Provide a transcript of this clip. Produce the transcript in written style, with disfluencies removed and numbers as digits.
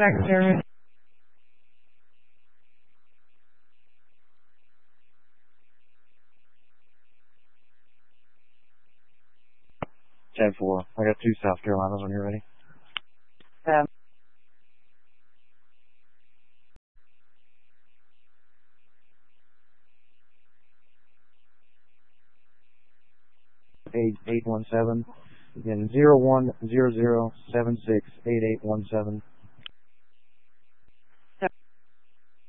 Contract service. 10-4. I got 2 South Carolinas when you're ready. 8817. Again, 0100768817.